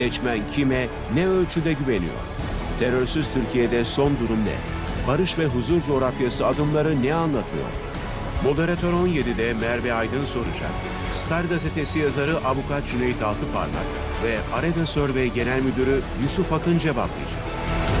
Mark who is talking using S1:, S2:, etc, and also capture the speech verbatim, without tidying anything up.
S1: Seçmen kime, ne ölçüde güveniyor? Terörsüz Türkiye'de son durum ne? Barış ve huzur coğrafyası adımları ne anlatıyor? Moderatör on yedide Merve Aydın soracak. Star gazetesi yazarı avukat Cüneyt Altıparmak ve Areda Survey Genel Müdürü Yusuf Akın cevaplayacak.